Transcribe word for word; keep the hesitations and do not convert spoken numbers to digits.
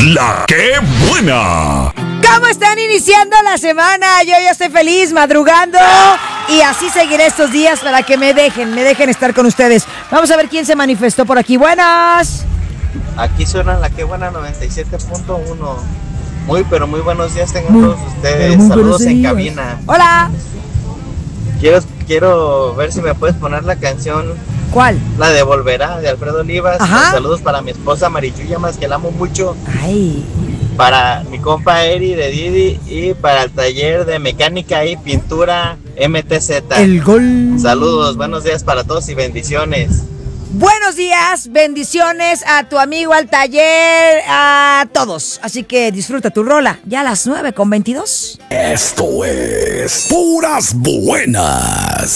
La que buena. ¿Cómo están iniciando la semana? Yo ya estoy feliz, madrugando. Y así seguiré estos días para que me dejen, me dejen estar con ustedes. Vamos a ver quién se manifestó por aquí. Buenas. Aquí suena la que buena noventa y siete punto uno. Muy, pero muy buenos días tengan Muy, todos ustedes. muy Saludos buenos en días. cabina. Hola. Quiero, quiero ver si me puedes poner la canción, ¿Cuál? la de Volverá, de Alfredo Olivas. Ajá. Saludos para mi esposa Marichuya, más que la amo mucho. Ay. Para mi compa Eri de Didi y para el taller de mecánica y pintura M T Z. El gol. Saludos, buenos días para todos y bendiciones. Buenos días, bendiciones a tu amigo, al taller, a todos. Así que disfruta tu rola. Ya a las nueve con veintidós. Esto es Puras Buenas.